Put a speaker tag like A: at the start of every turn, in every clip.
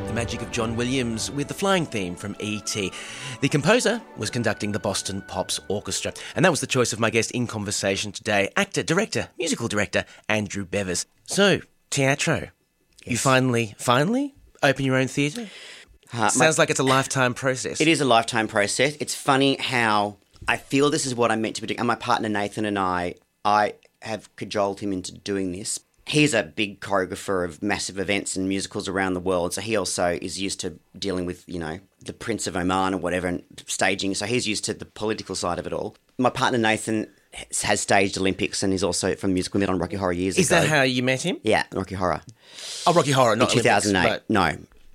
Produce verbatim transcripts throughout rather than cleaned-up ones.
A: the magic of John Williams with the flying theme from E T The composer was conducting the Boston Pops Orchestra, and that was the choice of my guest in conversation today, actor, director, musical director, Andrew Bevis. So, Teatro, yes. You finally, finally open your own theatre? Uh, Sounds my, like it's a lifetime process.
B: It is a lifetime process. It's funny how I feel this is what I'm meant to be doing. And my partner Nathan and I, I have cajoled him into doing this. He's a big choreographer of massive events and musicals around the world. So he also is used to dealing with, you know, the Prince of Oman or whatever and staging. So he's used to the political side of it all. My partner Nathan has staged Olympics and is also from musical met on Rocky Horror years
A: is
B: ago.
A: Is that how you met him?
B: Yeah, Rocky Horror.
A: Oh, Rocky Horror, not
B: In two thousand eight,
A: Olympics,
B: no.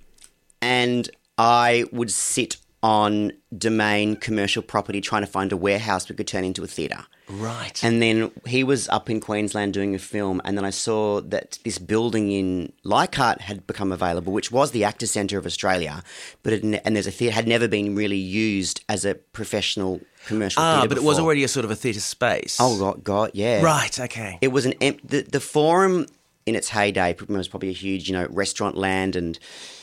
B: And I would sit on Domain commercial property trying to find a warehouse we could turn into a theatre.
A: Right.
B: And then he was up in Queensland doing a film, and then I saw that this building in Leichhardt had become available, which was the Actors Centre of Australia, but it, and there's a theatre had never been really used as a professional commercial
A: ah,
B: theatre
A: but
B: before.
A: It was already a sort of a theatre space.
B: Oh, God, God, yeah.
A: Right, okay.
B: It was an em- the, the Forum in its heyday was probably a huge, you know, restaurant land, and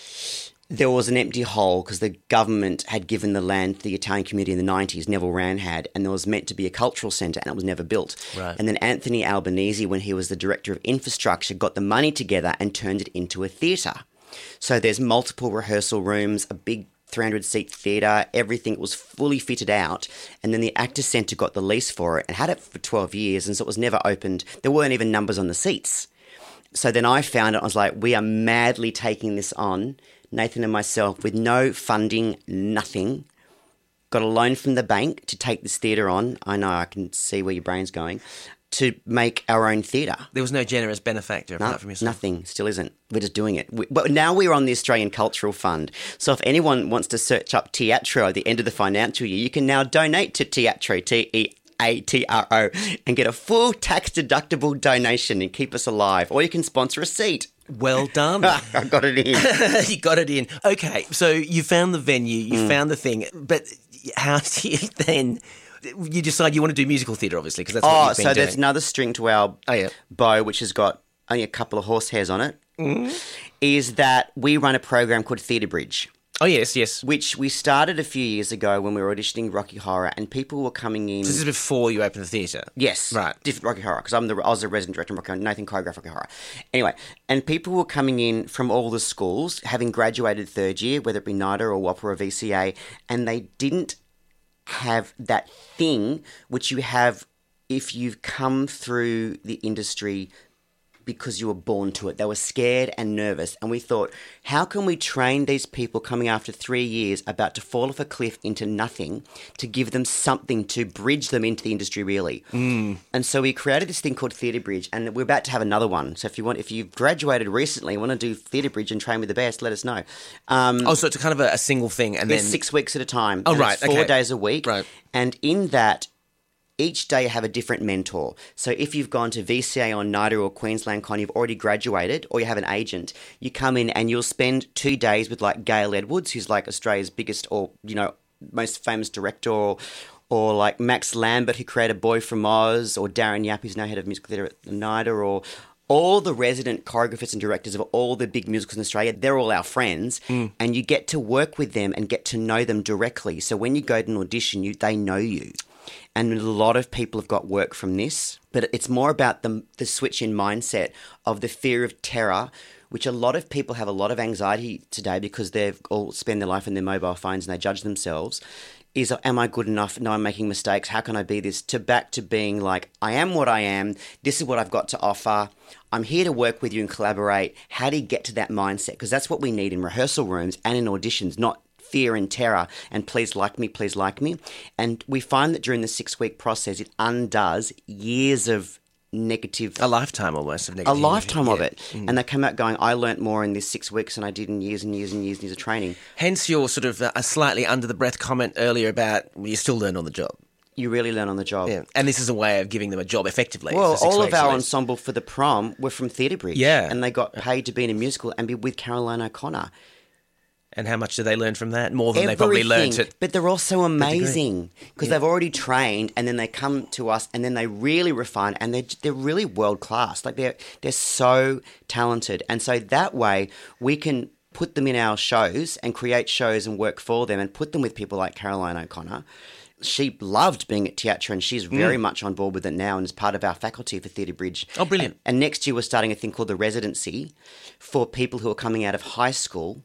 B: there was an empty hole because the government had given the land to the Italian community in the nineties, Neville Wran had, and there was meant to be a cultural centre and it was never built.
A: Right.
B: And then Anthony Albanese, when he was the director of infrastructure, got the money together and turned it into a theatre. So there's multiple rehearsal rooms, a big three hundred seat theatre, everything was fully fitted out. And then the Actors Centre got the lease for it and had it for twelve years, and so it was never opened. There weren't even numbers on the seats. So then I found it, I was like, we are madly taking this on, Nathan and myself, with no funding, nothing. Got a loan from the bank to take this theatre on. I know, I can see where your brain's going. To make our own theatre.
A: There was no generous benefactor apart
B: no,
A: from yourself?
B: Nothing, still isn't. We're just doing it. We, but now we're on the Australian Cultural Fund. So if anyone wants to search up Teatro at the end of the financial year, you can now donate to Teatro, T E A T R O, and get a full tax-deductible donation and keep us alive. Or you can sponsor a seat.
A: Well done.
B: I got it in.
A: You got it in. Okay, so you found the venue, you
B: Mm.
A: found the thing, but how do you then... You decide you want to do musical theatre, obviously, because that's
B: oh,
A: what you've been
B: so
A: doing.
B: there's another string to our
A: oh, yeah.
B: bow, which has got only a couple of horsehairs on it,
A: mm.
B: is that we run a program called Theatre Bridge.
A: Oh, yes, yes.
B: Which we started a few years ago when we were auditioning Rocky Horror, and people were coming in...
A: So this is before you opened the theatre?
B: Yes.
A: Right.
B: Different Rocky Horror, because I'm the I was the resident director of Rocky Horror, Nathan choreographed Rocky Horror. Anyway, and people were coming in from all the schools, having graduated third year, whether it be NIDA or WAPA or V C A, and they didn't have that thing which you have if you've come through the industry because you were born to it. They were scared and nervous, and we thought, how can we train these people coming after three years about to fall off a cliff into nothing to give them something to bridge them into the industry, really?
A: Mm.
B: And so we created this thing called Theatre Bridge, and we're about to have another one. So if you want, if you've graduated recently and want to do Theatre Bridge and train with the best, let us know. Um,
A: oh, so it's kind of a, a single thing, and then
B: it's six weeks at a time.
A: Oh,
B: and
A: right,
B: it's four
A: okay.
B: days a week,
A: right?
B: And in that, each day you have a different mentor. So if you've gone to V C A or NIDA or Queensland Con, you've already graduated, or you have an agent, you come in and you'll spend two days with like Gail Edwards, who's like Australia's biggest or, you know, most famous director, or, or like Max Lambert, who created Boy from Oz, or Darren Yap, who's now head of musical theatre at NIDA, or all the resident choreographers and directors of all the big musicals in Australia. They're all our friends,
A: mm.
B: and you get to work with them and get to know them directly. So when you go to an audition, you they know you. And a lot of people have got work from this, but it's more about the, the switch in mindset of the fear of terror, which a lot of people have a lot of anxiety today because they've all spend their life on their mobile phones and they judge themselves. Is, am I good enough? No, I'm making mistakes. How can I be this? To back to being like, I am what I am. This is what I've got to offer. I'm here to work with you and collaborate. How do you get to that mindset? Because that's what we need in rehearsal rooms and in auditions, not fear and terror and please like me, please like me. And we find that during the six-week process, it undoes years of negative...
A: A lifetime almost of negativity.
B: A lifetime
A: yeah.
B: of it.
A: Mm.
B: And they come out going, I learnt more in this six weeks than I did in years and years and years and years of training.
A: Hence your sort of uh, a slightly under-the-breath comment earlier about well, you still learn on the job.
B: You really learn on the job.
A: Yeah. And this is a way of giving them a job effectively.
B: Well,
A: for six
B: all of
A: weeks
B: our
A: at least.
B: ensemble for the prom were from Theatre Bridge.
A: Yeah.
B: And they got paid to be in a musical and be with Caroline O'Connor.
A: And how much do they learn from that? More than
B: Everything.
A: they probably learned at...
B: But they're also amazing because yeah. they've already trained, and then they come to us and then they really refine, and they're, they're really world class. Like they're, they're so talented. And so that way we can put them in our shows and create shows and work for them and put them with people like Caroline O'Connor. She loved being at Teatro and she's very mm. much on board with it now and is part of our faculty for Theatre Bridge.
A: Oh, brilliant.
B: And, and next year we're starting a thing called the Residency for people who are coming out of high school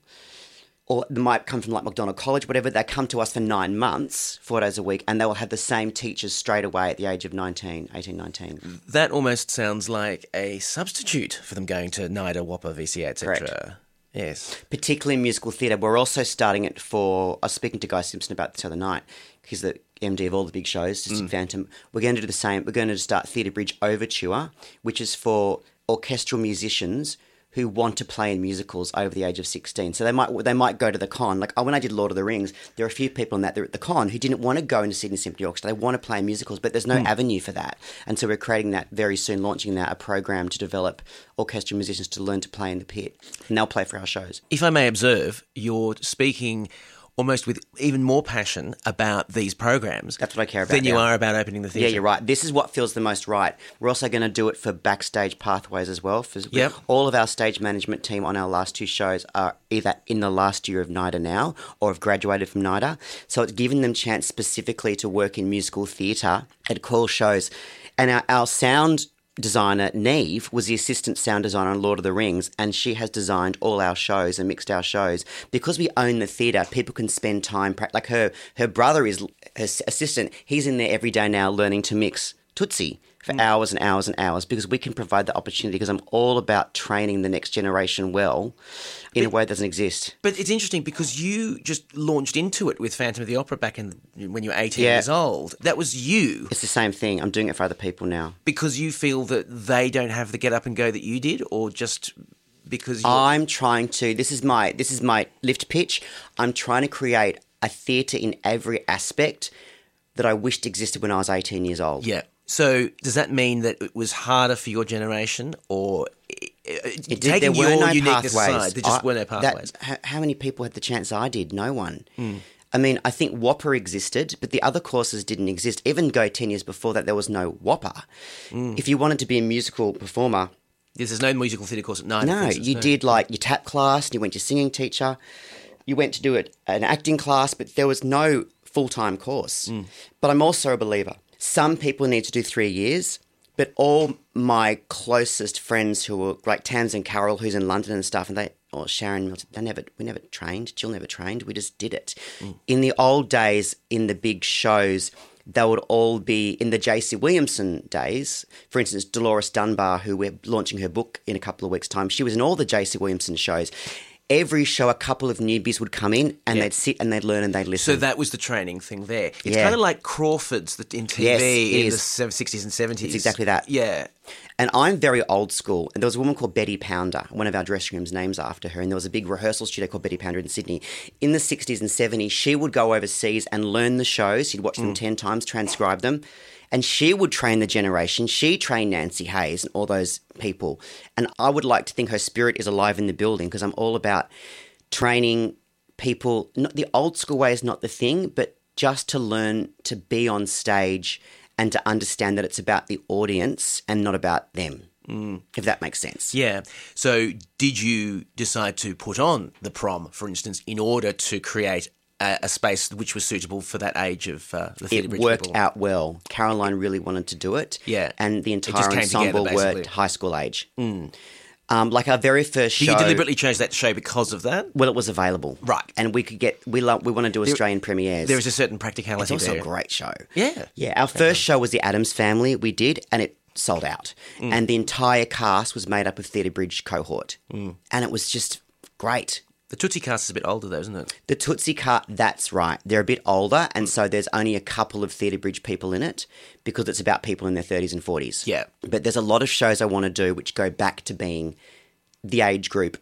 B: or they might come from like McDonald College, whatever. They come to us for nine months, four days a week, and they will have the same teachers straight away at the age of nineteen, eighteen, nineteen.
A: That almost sounds like a substitute for them going to NIDA, WAPA, V C A, et cetera.
B: Correct.
A: Yes.
B: Particularly in musical theatre. We're also starting it for... I was speaking to Guy Simpson about this the other night. He's the M D of all the big shows, Cystic mm. Phantom. We're going to do the same. We're going to start Theatre Bridge Overture, which is for orchestral musicians who want to play in musicals over the age of sixteen. So they might they might go to the con. Like oh, when I did Lord of the Rings, there are a few people in that, they're at the con who didn't want to go into Sydney Symphony Orchestra. They want to play musicals, but there's no mm. avenue for that. And so we're creating that very soon, launching that, a program to develop orchestral musicians to learn to play in the pit. And they'll play for our shows.
A: If I may observe, you're speaking almost with even more passion about these programs.
B: That's what I care about.
A: Than you
B: now.
A: are about opening the theatre.
B: Yeah, you're right. This is what feels the most right. We're also going to do it for backstage pathways as well. For
A: yep.
B: All of our stage management team on our last two shows are either in the last year of NIDA now or have graduated from NIDA. So it's giving them chance specifically to work in musical theatre at cool shows. And our, our sound designer, Neve, was the assistant sound designer on Lord of the Rings, and she has designed all our shows and mixed our shows. Because we own the theatre, people can spend time... Like her, her brother is her assistant. He's in there every day now learning to mix Tootsie for mm. hours and hours and hours because we can provide the opportunity because I'm all about training the next generation well in but, a way that doesn't exist.
A: But it's interesting because you just launched into it with Phantom of the Opera back in when you were eighteen
B: yeah.
A: years old. That was you.
B: It's the same thing. I'm doing it for other people now.
A: Because you feel that they don't have the get up and go that you did, or just because you're...
B: I'm trying to... This is my this is my lift pitch. I'm trying to create a theatre in every aspect that I wished existed when I was eighteen years old.
A: Yeah. So does that mean that it was harder for your generation, or it,
B: it
A: taking
B: there were
A: your
B: no
A: uniqueness
B: pathways.
A: aside, there just
B: I,
A: were no pathways?
B: That, how, how many people had the chance I did? No one.
A: Mm.
B: I mean, I think WAPA existed, but the other courses didn't exist. Even go ten years before that, there was no WAPA.
A: Mm.
B: If you wanted to be a musical performer...
A: Yes, there's no musical theatre course at night.
B: No, you no. did like your tap class, and you went to your singing teacher, you went to do it, an acting class, but there was no full-time course.
A: Mm.
B: But I'm also a believer. Some people need to do three years, but all my closest friends who were like Tams and Carol, who's in London and stuff, and they, or Sharon, they never, we never trained. Jill never trained. We just did it. Mm. In the old days, in the big shows, they would all be in the J C Williamson days. For instance, Dolores Dunbar, who we're launching her book in a couple of weeks' time, she was in all the J C Williamson shows. Every show, a couple of newbies would come in and yeah. they'd sit and they'd learn and they'd listen.
A: So that was the training thing there. It's
B: yeah.
A: kind of like Crawford's that in T V
B: yes,
A: in
B: is.
A: the sixties and seventies.
B: It's exactly that.
A: Yeah.
B: And I'm very old school. And there was a woman called Betty Pounder. One of our dressing rooms names after her. And there was a big rehearsal studio called Betty Pounder in Sydney. In the sixties and seventies, she would go overseas and learn the shows. She'd watch them mm. ten times, transcribe them. And she would train the generation. She trained Nancy Hayes and all those people. And I would like to think her spirit is alive in the building because I'm all about training people. Not the old school way is not the thing, but just to learn to be on stage and to understand that it's about the audience and not about them, mm. if that makes sense.
A: Yeah. So did you decide to put on the prom, for instance, in order to create a, a space which was suitable for that age of uh, the Theatre Bridge
B: It worked
A: people?
B: out well. Caroline really wanted to do it.
A: Yeah.
B: And the entire ensemble
A: together,
B: were high school age.
A: Mm.
B: Um, like our very first
A: Did
B: show...
A: you deliberately chose that show because of that?
B: Well, it was available.
A: Right.
B: And we could get... We love, we want to do Australian
A: there,
B: premieres.
A: There is a certain practicality
B: It's also
A: there.
B: a great show.
A: Yeah.
B: Yeah. Our first show was The Addams Family we did, and it sold out. Mm. And the entire cast was made up of Theatre Bridge cohort. Mm. And it was just great.
A: The Tootsie cast is a bit older though, isn't it?
B: The Tootsie cast, that's right. They're a bit older, and so there's only a couple of Theatre Bridge people in it because it's about people in their thirties and forties.
A: Yeah.
B: But there's a lot of shows I want to do which go back to being the age group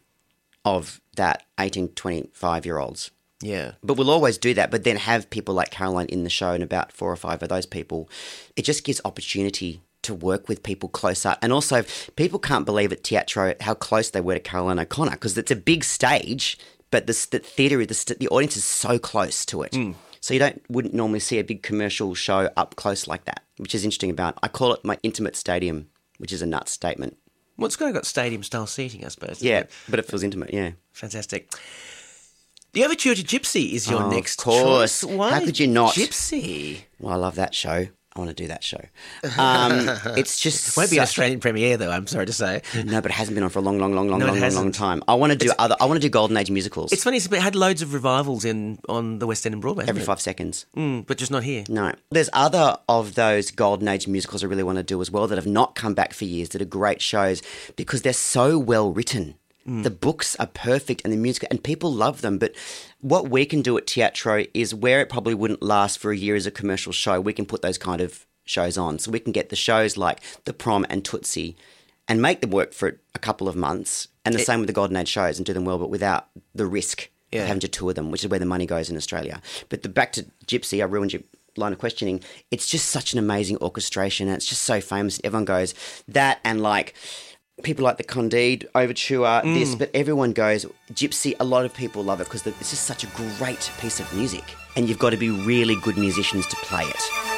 B: of that eighteen, twenty-five-year-olds.
A: Yeah.
B: But we'll always do that, but then have people like Caroline in the show and about four or five of those people. It just gives opportunity to work with people closer. And also, people can't believe at Teatro how close they were to Caroline O'Connor because it's a big stage, but the, the theatre, the, the audience is so close to it. Mm. So you don't wouldn't normally see a big commercial show up close like that, which is interesting about, I call it my intimate stadium, which is a nuts statement.
A: Well, it's kind of got stadium-style seating, I suppose.
B: Yeah,
A: It?
B: but it feels intimate, yeah.
A: Fantastic. The Overture to Gypsy is your
B: Oh,
A: next
B: of course.
A: choice. Why
B: How could you not?
A: Gypsy.
B: Well, I love that show. I want to do that show. Um, it's just
A: It won't be an
B: such-
A: Australian premiere, though, I'm sorry to say.
B: No, but it hasn't been on for a long, long, long, long,
A: No, it
B: long, long, long
A: hasn't.
B: time. I want to do other. I want to do Golden Age musicals.
A: It's funny, it's- it had loads of revivals in on the West End and Broadway. hasn't
B: every
A: it?
B: five seconds.
A: Mm, but just not here.
B: No. There's other of those Golden Age musicals I really want to do as well that have not come back for years, that are great shows because they're so well written.
A: Mm.
B: The books are perfect and the music, and people love them. But what we can do at Teatro is where it probably wouldn't last for a year as a commercial show, we can put those kind of shows on. So we can get the shows like The Prom and Tootsie and make them work for a couple of months. And the
A: It-
B: same with the Golden Age shows and do them well, but without the risk
A: Yeah.
B: of having to tour them, which is where the money goes in Australia. But the back to Gypsy, I ruined your line of questioning. It's just such an amazing orchestration and it's just so famous. Everyone goes, that and like people like the Candide Overture, this, but everyone goes, Gypsy, a lot of people love it because it's just such a great piece of music. And you've got to be really good musicians to play it.